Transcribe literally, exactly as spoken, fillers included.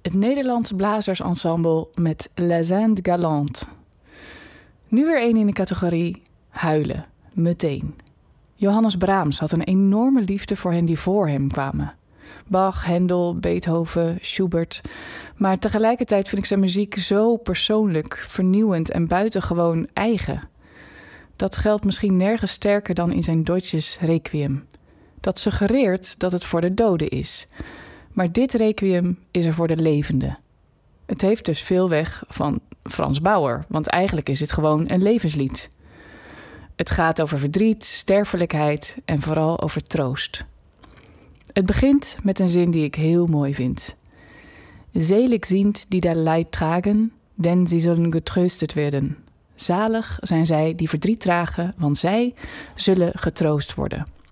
Het Nederlands blazersensemble met Les Indes Galantes. Nu weer één in de categorie huilen, meteen. Johannes Brahms had een enorme liefde voor hen die voor hem kwamen. Bach, Händel, Beethoven, Schubert. Maar tegelijkertijd vind ik zijn muziek zo persoonlijk, vernieuwend en buitengewoon eigen. Dat geldt misschien nergens sterker dan in zijn Deutsches Requiem. Dat suggereert dat het voor de doden is. Maar dit requiem is er voor de levenden. Het heeft dus veel weg van Frans Bauer, want eigenlijk is het gewoon een levenslied. Het gaat over verdriet, sterfelijkheid en vooral over troost. Het begint met een zin die ik heel mooi vind. Selig sind die der Leid tragen, denn sie zullen getröstet werden. Zalig zijn zij die verdriet dragen, want zij zullen getroost worden.